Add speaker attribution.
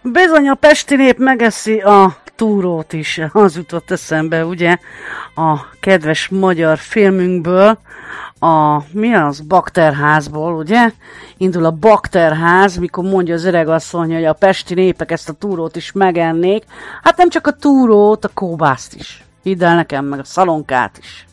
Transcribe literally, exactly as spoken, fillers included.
Speaker 1: Bizony a pesti nép megeszi a túrót is, az jutott eszembe, ugye, a kedves magyar filmünkből, a, mi az, Bakterházból, ugye? Indul a Bakterház, mikor mondja az öregasszony, hogy a pesti népek ezt a túrót is megennék. Hát nem csak a túrót, a kóbászt is. Hidd el nekem, meg a szalonkát is.